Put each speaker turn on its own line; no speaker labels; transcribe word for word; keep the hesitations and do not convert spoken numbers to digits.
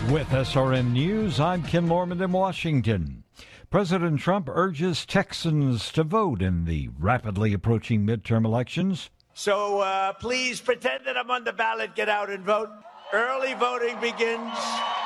With S R N News, I'm Ken Lorman in Washington. President Trump urges Texans to vote in the rapidly approaching midterm elections.
So uh, please pretend that I'm on the ballot. Get out and vote. Early voting begins